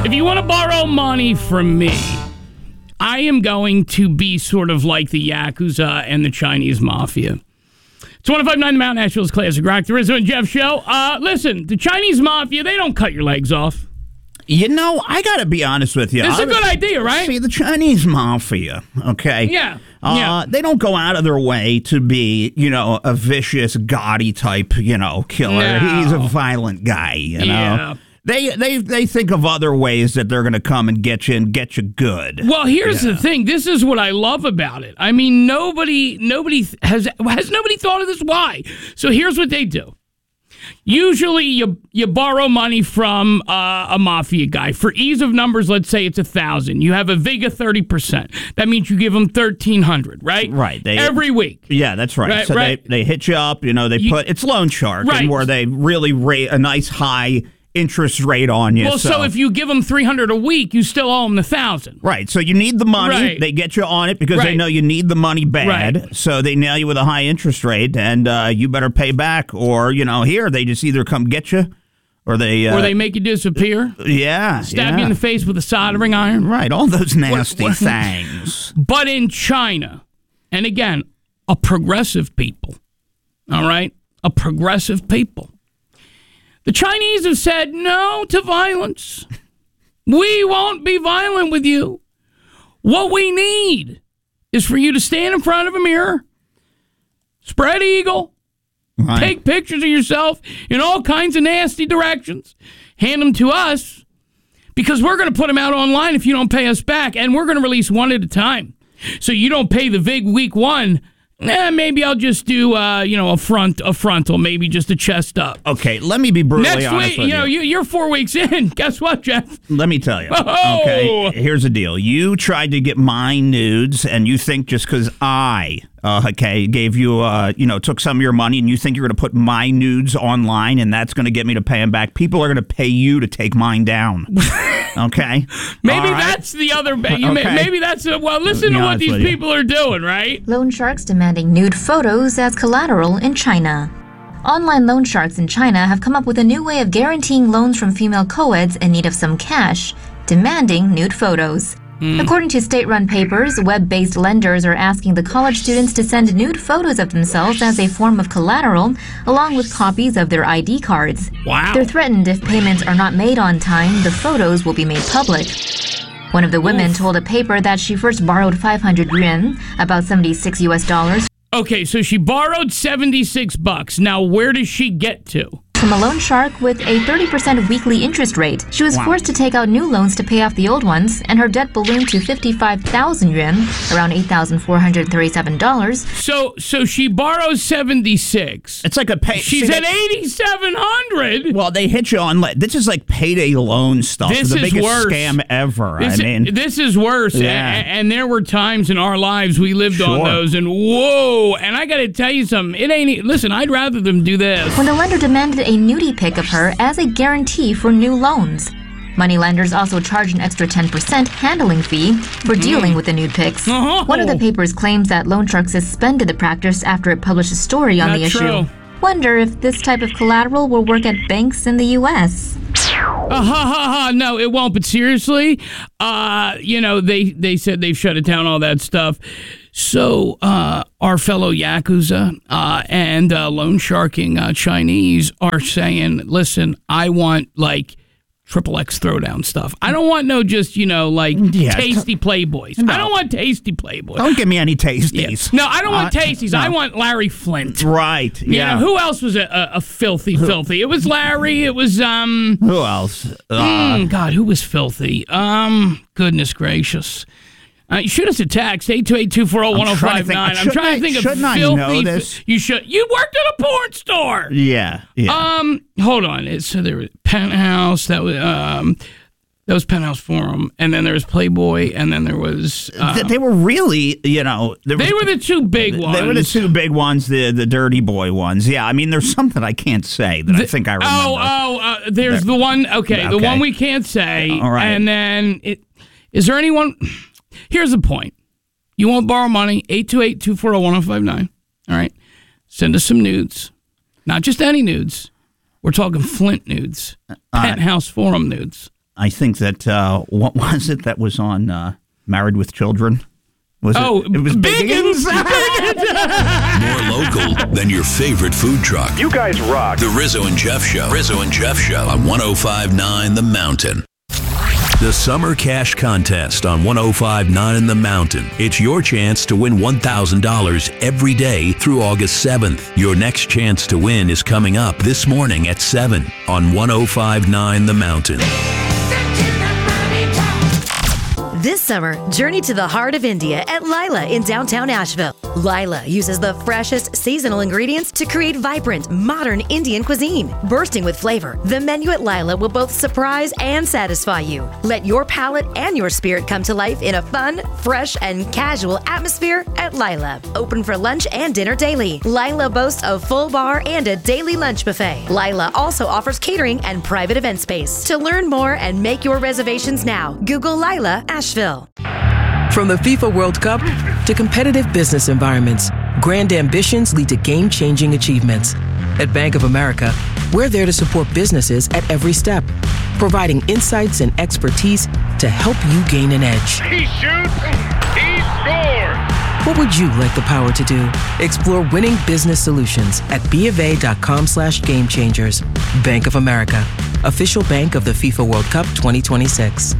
If you want to borrow money from me, I am going to be sort of like the Yakuza and the Chinese Mafia. It's 105.9 The Mountain, Nashville's Classic Rock. The Rizzo and Jeff Show. Listen, the Chinese Mafia, they don't cut your legs off. You know, I got to be honest with you. This is a good idea, right? See, the Chinese Mafia, okay? Yeah. They don't go out of their way to be, a vicious, gaudy type, killer. No. He's a violent guy, you know? Yeah. They think of other ways that they're going to come and get you good. Well, here's the thing. This is what I love about it. I mean, nobody has nobody thought of this. Why? So here's what they do. Usually you borrow money from a mafia guy. For ease of numbers, let's say it's 1,000. You have a vig of 30%. That means you give them 1,300, right? Right. Every week. Yeah, that's right. Right, so right. They hit you up, it's loan shark, Right. and where they really rate a nice high interest rate on you. Well, so if you give them 300 a week, you still owe them 1,000. Right. So you need the money. Right. They get you on it because they Right. know you need the money bad. Right. So they nail you with a high interest rate, and you better pay back. Or here they just either come get you, or they make you disappear. Stab you in the face with a soldering iron. Right. All those nasty things. But in China, and again, a progressive people. All right, a progressive people. The Chinese have said no to violence. We won't be violent with you. What we need is for you to stand in front of a mirror, spread eagle, Right. take pictures of yourself in all kinds of nasty directions, hand them to us, because we're going to put them out online if you don't pay us back, and we're going to release one at a time. So you don't pay the VIG week one, maybe I'll just do, a frontal, maybe just a chest up. Okay, let me be brutally Next honest week, with you. you're 4 weeks in. Guess what, Jeff? Let me tell you. Oh! Okay, here's the deal. You tried to get my nudes, and you think just because I, gave you, took some of your money, and you think you're going to put my nudes online, and that's going to get me to pay them back. People are going to pay you to take mine down. Okay? Maybe All right? that's the other. Okay. Maybe that's. Listen to what these people are doing, right? Loan sharks demanding nude photos as collateral in China. Online loan sharks in China have come up with a new way of guaranteeing loans from female co-eds in need of some cash, demanding nude photos. According to state-run papers, web-based lenders are asking the college students to send nude photos of themselves as a form of collateral, along with copies of their ID cards. Wow. They're threatened if payments are not made on time, the photos will be made public. One of the women told a paper that she first borrowed 500 yuan, about $76 US, Okay, so she borrowed $76. Now, where does she get to? from a loan shark with a 30% weekly interest rate. She was forced to take out new loans to pay off the old ones, and her debt ballooned to 55,000 yuan, around $8,437. So she borrows 76. It's like a pay. She's at 8,700. Well, they hit you on. This is like payday loan stuff. This the is biggest worse. scam ever. This is worse. Yeah. And there were times in our lives we lived on Sure. those, and whoa. And I got to tell you something. Listen, I'd rather them do this. When the lender demanded a nudie pic of her as a guarantee for new loans. Moneylenders also charge an extra 10% handling fee for dealing with the nude pics. Oh. One of the papers claims that loan shark suspended the practice after it published a story on Not the issue. true. Wonder if this type of collateral will work at banks in the U.S. No, it won't. But seriously, they said they've shut it down, all that stuff. So our fellow Yakuza and loan sharking Chinese are saying, listen, I want like XXX throwdown stuff. I don't want no just, tasty Playboys. No. I don't want tasty Playboys. Don't give me any tasties. No, I don't want tasties. no. I want Larry Flint. Right. You Yeah. know, who else was a filthy? It was Larry. It was Who else? God, who was filthy? Goodness gracious. Shoot us a text, 828-240-1059. I'm trying to think of shouldn't I filthy. know this? You should. You worked at a porn store. Yeah. Hold on. So there was Penthouse. That was Penthouse Forum, and then there was Playboy, and then there was. They were really, they were the two big ones. They were the two big ones, the dirty boy ones. Yeah, I mean, there's something I can't say that I think I remember. There's the one. Okay, the one we can't say. All right. And then is there anyone? Here's the point. You won't borrow money, 828-240-1059. All right. Send us some nudes. Not just any nudes. We're talking Flint nudes. Penthouse Forum nudes. I think that, what was it that was on Married with Children? It was Biggins. More local than your favorite food truck. You guys rock. The Rizzo and Jeff Show. Rizzo and Jeff Show on 105.9 The Mountain. The Summer Cash Contest on 105.9 The Mountain. It's your chance to win $1,000 every day through August 7th. Your next chance to win is coming up this morning at 7 on 105.9 The Mountain. This summer, journey to the heart of India at Lila in downtown Asheville. Lila uses the freshest seasonal ingredients to create vibrant, modern Indian cuisine. Bursting with flavor, the menu at Lila will both surprise and satisfy you. Let your palate and your spirit come to life in a fun, fresh, and casual atmosphere at Lila. Open for lunch and dinner daily. Lila boasts a full bar and a daily lunch buffet. Lila also offers catering and private event space. To learn more and make your reservations now, Google Lila Asheville. From the FIFA World Cup to competitive business environments, grand ambitions lead to game-changing achievements. At Bank of America, we're there to support businesses at every step, providing insights and expertise to help you gain an edge. He shoots, he scores. What would you like the power to do? Explore winning business solutions at BofA.com/gamechangers. Bank of America, official bank of the FIFA World Cup 2026.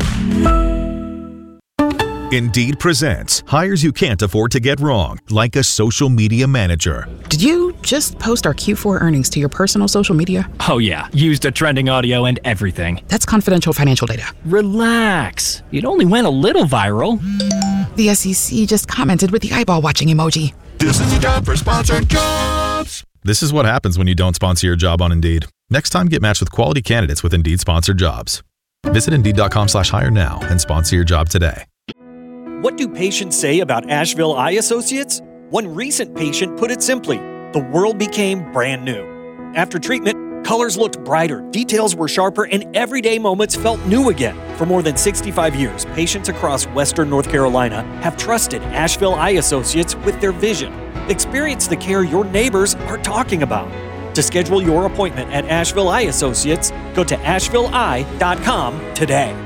Indeed presents hires you can't afford to get wrong, like a social media manager. Did you just post our Q4 earnings to your personal social media? Oh yeah, used a trending audio and everything. That's confidential financial data. Relax, it only went a little viral. The SEC just commented with the eyeball watching emoji. This is a job for sponsored jobs. This is what happens when you don't sponsor your job on Indeed. Next time, get matched with quality candidates with Indeed sponsored jobs. Visit Indeed.com/hire now and sponsor your job today. What do patients say about Asheville Eye Associates? One recent patient put it simply, the world became brand new. After treatment, colors looked brighter, details were sharper, and everyday moments felt new again. For more than 65 years, patients across Western North Carolina have trusted Asheville Eye Associates with their vision. Experience the care your neighbors are talking about. To schedule your appointment at Asheville Eye Associates, go to ashevilleeye.com today.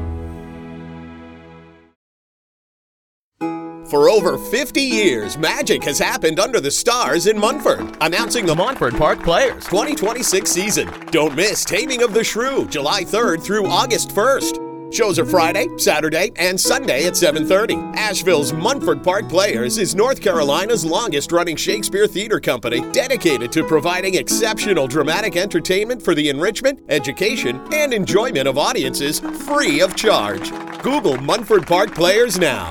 For over 50 years, magic has happened under the stars in Munford. Announcing the Montford Park Players 2026 season. Don't miss Taming of the Shrew, July 3rd through August 1st. Shows are Friday, Saturday, and Sunday at 7:30. Asheville's Montford Park Players is North Carolina's longest-running Shakespeare theater company dedicated to providing exceptional dramatic entertainment for the enrichment, education, and enjoyment of audiences free of charge. Google Montford Park Players now.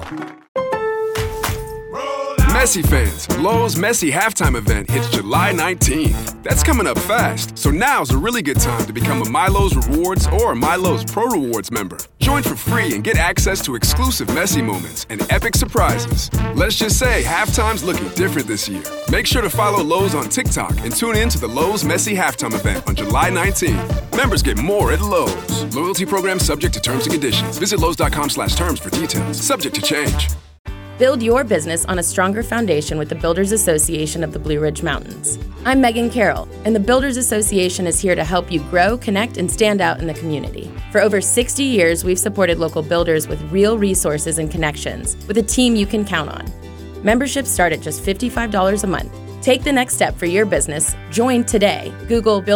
Messi fans, Lowe's Messi halftime event hits July 19th. That's coming up fast, so now's a really good time to become a MyLowe's Rewards or a MyLowe's Pro Rewards member. Join for free and get access to exclusive Messi moments and epic surprises. Let's just say halftime's looking different this year. Make sure to follow Lowe's on TikTok and tune in to the Lowe's Messi halftime event on July 19th. Members get more at Lowe's. Loyalty program subject to terms and conditions. Visit Lowe's.com/terms for details. Subject to change. Build your business on a stronger foundation with the Builders Association of the Blue Ridge Mountains. I'm Megan Carroll, and the Builders Association is here to help you grow, connect, and stand out in the community. For over 60 years, we've supported local builders with real resources and connections, with a team you can count on. Memberships start at just $55 a month. Take the next step for your business. Join today. Google